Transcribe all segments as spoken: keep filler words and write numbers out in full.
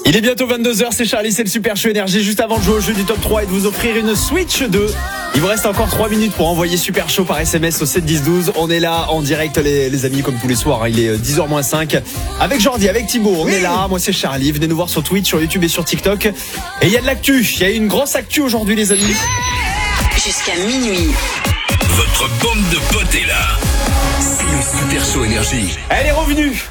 Il est bientôt vingt-deux heures, c'est Charlie, c'est le Super Show Énergie. Juste avant de jouer au jeu du top trois et de vous offrir une Switch deux. Il vous reste encore trois minutes pour envoyer Super Show par S M S au sept dix douze. On est là en direct les, les amis comme tous les soirs. Il est dix heures moins cinq. Avec Jordi, avec Thibaut, on oui. est là. Moi c'est Charlie. Venez nous voir sur Twitch, sur YouTube et sur TikTok. Et il y a de l'actu. Il y a une grosse actu aujourd'hui les amis. Jusqu'à minuit. Votre bande de potes est là. C'est le Super Show Énergie. Elle est revenue.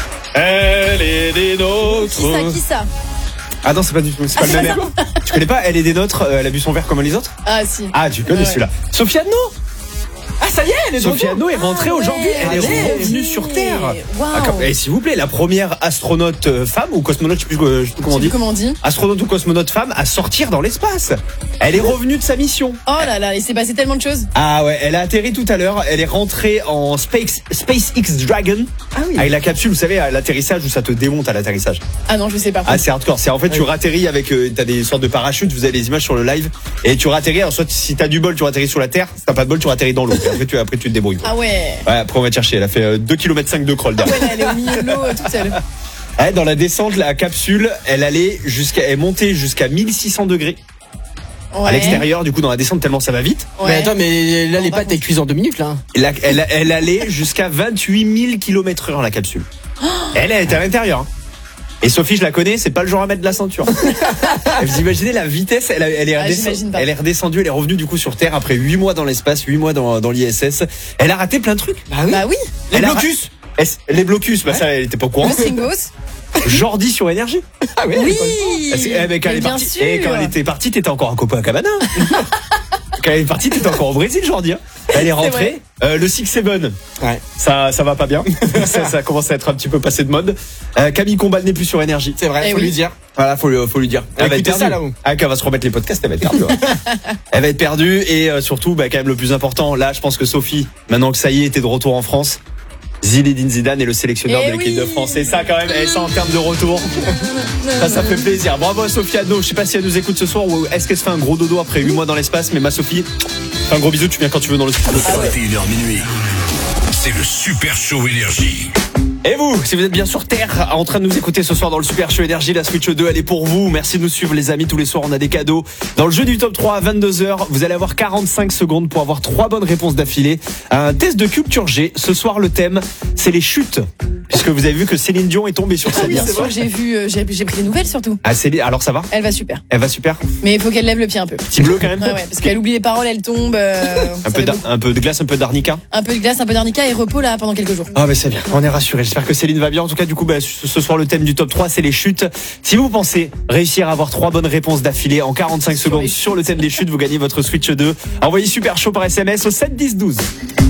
Elle est des nôtres. Qui ça, qui ça? Ah non, c'est pas du tout, c'est pas ah, le même air. Tu connais pas Elle est des nôtres, euh, elle a bu son verre comme les autres? Ah si. Ah, tu connais ouais, celui-là. Ouais. Sophie Adno. Ah ça y est, elle est Sophie Adno est rentrée ah, aujourd'hui, ouais, elle est allez, revenue sur Terre. Wow. Ah, comme, et s'il vous plaît, la première astronaute euh, femme ou cosmonaute, je sais plus, euh, je sais plus comment on dit. Comment on dit Astronaute ou cosmonaute femme à sortir dans l'espace. Elle est revenue de sa mission. Oh là là, il s'est passé tellement de choses. Ah ouais, elle a atterri tout à l'heure, elle est rentrée en Space SpaceX Dragon. Ah oui. Avec la capsule, vous savez, à l'atterrissage où ça te démonte à l'atterrissage. Ah non, je sais pas. Ah c'est hardcore, c'est en fait ah, tu oui. ratterris avec euh, t'as des sortes de parachutes, vous avez les images sur le live et tu ratterris, alors soit si t'as du bol, tu ratterris sur la terre, si t'as pas de bol, tu ratterris dans l'eau. Et après tu après tu te débrouilles. Ah ouais. Ouais, après on va te chercher, elle a fait euh, deux kilomètres cinq de crawl derrière. Ah ouais, là, elle est au milieu de l'eau euh, toute seule. Ouais, dans la descente, la capsule, elle allait jusqu'à elle montait jusqu'à mille six cents degrés. Ouais. À l'extérieur, du coup, dans la descente, tellement ça va vite. Ouais. Mais attends, mais là, les pâtes, elles cuisent en deux minutes, là. La, elle, elle allait jusqu'à vingt-huit mille kilomètres heure, la capsule. Oh. Elle, elle était à l'intérieur. Hein. Et Sophie, je la connais, c'est pas le genre à mettre de la ceinture. Vous imaginez la vitesse, elle, elle, est redescend... ah, elle est redescendue, elle est revenue du coup sur Terre après huit mois dans l'espace, huit mois dans, dans l'I S S. Elle a raté plein de trucs. Bah oui. Bah oui. Les elle blocus. A... Les blocus, bah ouais. Ça, elle était pas au courant. Le Singos. Jordi sur Énergie. Ah oui. oui. Eh ben, quand, elle est partie, et quand elle était partie, t'étais encore à Copacabana. Quand elle est partie, t'étais encore au Brésil, Jordi. Elle est rentrée. Euh, le Six Seven. Ouais. Ça, ça va pas bien. ça, ça commence à être un petit peu passé de mode. Euh, Camille Combal n'est plus sur Énergie. C'est vrai. Eh faut oui. lui dire. Voilà, faut, faut lui dire. Elle va être perdue. Ça, là, ah, quand elle va se remettre les podcasts, elle va être perdue. Elle va être perdue et euh, surtout, bah, quand même le plus important. Là, je pense que Sophie, maintenant que ça y est, t'es de retour en France. Zinedine Zidane est le sélectionneur et de l'équipe oui. de France. Et ça, quand même, et ça en termes de retour. ça, ça fait plaisir. Bravo à Sophie Adno. Je sais pas si elle nous écoute ce soir ou est-ce qu'elle se fait un gros dodo après huit mois dans l'espace. Mais ma Sophie, fais un gros bisou. Tu viens quand tu veux dans le studio. Ah ouais. vingt et une heures minuit. C'est le Super Show Énergie. Et vous, si vous êtes bien sur Terre, en train de nous écouter ce soir dans le Super Show Énergie, la Switch deux, elle est pour vous. Merci de nous suivre les amis, tous les soirs on a des cadeaux. Dans le jeu du top trois à vingt-deux heures, vous allez avoir quarante-cinq secondes pour avoir trois bonnes réponses d'affilée. Un test de culture G. Ce soir le thème, c'est les chutes. Puisque vous avez vu que Céline Dion est tombée sur scène. Ah oui, c'est sûr, j'ai vu, euh, j'ai, j'ai pris des nouvelles surtout. Ah Céline, alors ça va? Elle va super. Elle va super. Mais il faut qu'elle lève le pied un peu. Petit bleu quand même. Ouais, ouais, parce qu'elle oublie les paroles, elle tombe. Euh, un, peu un peu de glace, un peu d'arnica. Un peu de glace, un peu d'arnica et repos là pendant quelques jours. Ah mais c'est bien, on est rassurés. J'espère que Céline va bien. En tout cas, du coup, bah, ce soir le thème du top trois, c'est les chutes. Si vous pensez réussir à avoir trois bonnes réponses d'affilée en quarante-cinq sur secondes sur le thème des chutes, vous gagnez votre Switch deux. Envoyez Super Show par S M S au sept dix douze.